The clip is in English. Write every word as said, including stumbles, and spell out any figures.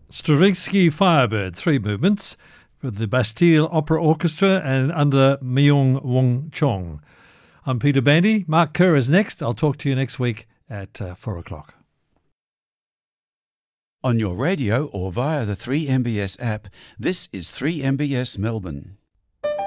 Stravinsky Firebird, three movements for the Bastille Opera Orchestra and under Myung Wong Chong. I'm Peter Bandy. Mark Kerr is next. I'll talk to you next week at uh, four o'clock. On your radio or via the three M B S app, this is three M B S Melbourne.